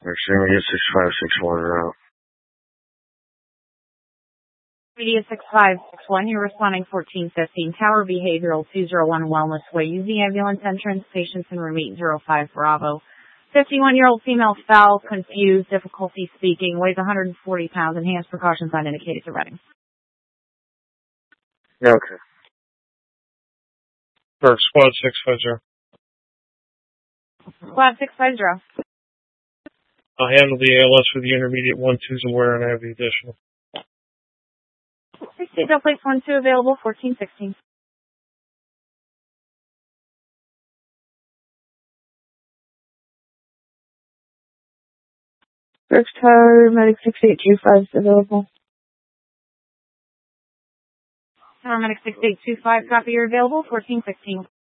Extreme Media 6561 route. Media 6561, you're responding 1415, Tower Behavioral 201 Wellness Way. Use the ambulance entrance, patients in room 805 Bravo. 51-year-old female, foul, confused, difficulty speaking, weighs 140 pounds, enhanced precautions not indicated to Reading. Okay. For Squad 650. Squad 650. I'll handle the ALS for the intermediate 1-2's aware, and I have the additional. State place 1-2 available, 1416. First Tower, Medic 6825 is available. Tower Medic 6825, copy, you're available, 1416.